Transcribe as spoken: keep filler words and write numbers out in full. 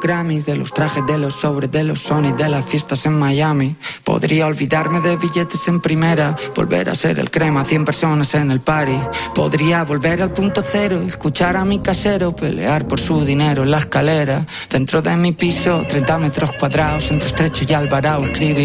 Grammys, de los trajes, de los sobres, de los Sony, de las fiestas en Miami. Podría olvidarme de billetes en primera, volver a ser el crema, cien personas en el party. Podría volver al punto cero, escuchar a mi casero pelear por su dinero en la escalera. Dentro de mi piso, treinta metros cuadrados, entre Estrecho y Alvarado, escribir